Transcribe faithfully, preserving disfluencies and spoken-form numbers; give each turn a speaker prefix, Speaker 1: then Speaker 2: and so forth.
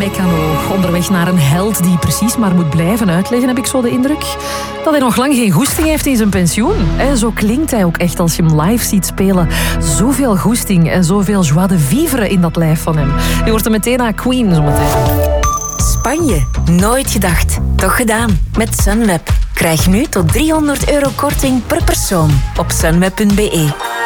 Speaker 1: Meccano. Onderweg naar een held die precies maar moet blijven uitleggen, heb ik zo de indruk. Dat hij nog lang geen goesting heeft in zijn pensioen. Zo klinkt hij ook echt als je hem live ziet spelen. Zoveel goesting en zoveel joie de vivre in dat lijf van hem. Je hoort hem meteen naar Queen zometeen.
Speaker 2: Spanje. Nooit gedacht. Toch gedaan. Met Sunweb. Krijg nu tot driehonderd euro korting per persoon op sunweb punt be.